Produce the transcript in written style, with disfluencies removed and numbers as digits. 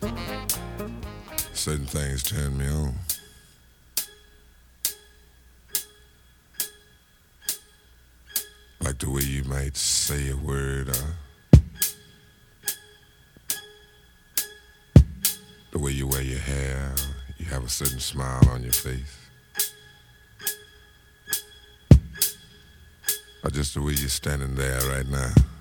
Certain things turn me on. Like the way you might say a word or the way you wear your hair, you have a certain smile on your face. Or just the way you're standing there right now.